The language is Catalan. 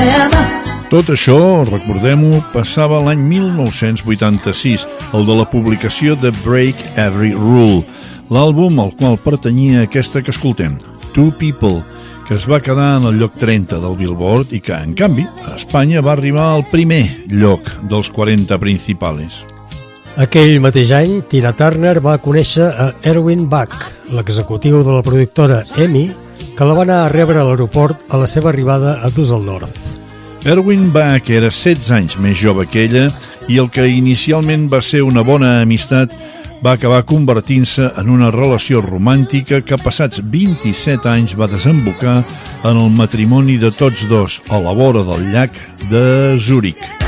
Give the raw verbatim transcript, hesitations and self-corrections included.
Tot això, recordem-ho, passava l'any mil nou-cents vuitanta-sis, el de la publicació de Break Every Rule, l'àlbum al qual pertanyia aquesta que escoltem, Two People, que es va quedar en el lloc trenta del Billboard i que, en canvi, a Espanya va arribar al primer lloc dels quaranta principals. Aquell mateix any, Tina Turner va conèixer a Erwin Bach, l'executiu de la productora E M I, que la va anar a rebre a l'aeroport a la seva arribada a Düsseldorf. Erwin Bach era setze anys més jove que ella i el que inicialment va ser una bona amistat va acabar convertint-se en una relació romàntica que passats vint-i-set anys va desembocar en el matrimoni de tots dos a la vora del llac de Zúrich.